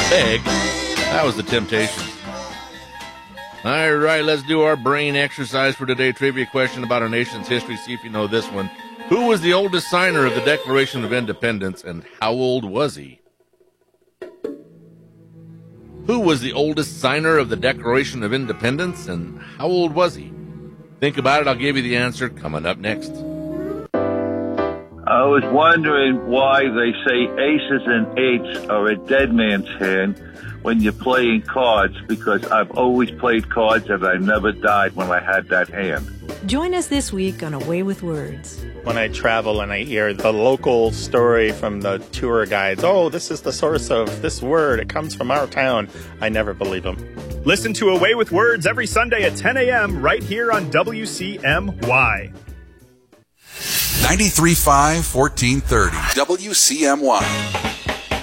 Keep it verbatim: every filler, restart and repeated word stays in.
Peg. That was the Temptations. All right, let's do our brain exercise for today. Trivia question about our nation's history. See if you know this one. Who was the oldest signer of the Declaration of Independence, and how old was he? Who was the oldest signer of the Declaration of Independence, and how old was he? Think about it. I'll give you the answer coming up next. I was wondering why they say aces and eights are a dead man's hand when you're playing cards, because I've always played cards and I never died when I had that hand. Join us this week on A Way with Words. When I travel and I hear the local story from the tour guides, oh, this is the source of this word, it comes from our town, I never believe them. Listen to A Way with Words every Sunday at ten a.m. right here on W C M Y. ninety-three point five, fourteen thirty W C M Y.